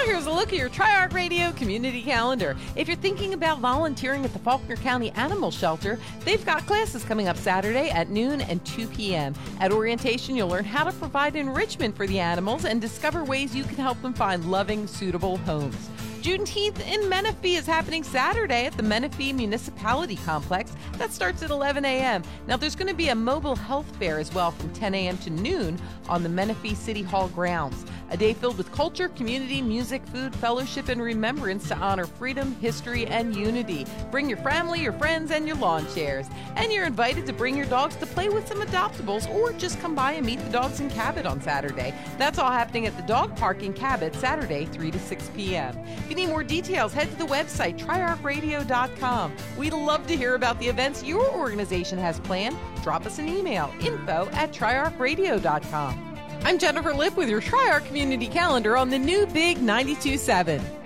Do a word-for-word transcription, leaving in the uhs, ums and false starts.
here's a look at your Tri-Arc Radio community calendar. If you're thinking about volunteering at the Faulkner County Animal Shelter, they've got classes coming up Saturday at noon and two p.m. At orientation, you'll learn how to provide enrichment for the animals and discover ways you can help them find loving, suitable homes. Juneteenth in Menifee is happening Saturday at the Menifee Municipality Complex. That starts at eleven a.m. Now, there's going to be a mobile health fair as well from ten a.m. to noon on the Menifee City Hall grounds. A day filled with culture, community, music, food, fellowship, and remembrance to honor freedom, history, and unity. Bring your family, your friends, and your lawn chairs. And you're invited to bring your dogs to play with some adoptables or just come by and meet the dogs in Cabot on Saturday. That's all happening at the Dog Park in Cabot, Saturday, three to six p.m. If you need more details, head to the website, tri arc radio dot com. We'd love to hear about the events your organization has planned. Drop us an email, info at tri arc radio dot com. I'm Jennifer Lipp with your Tri-Arc Community Calendar on the new Big ninety-two point seven.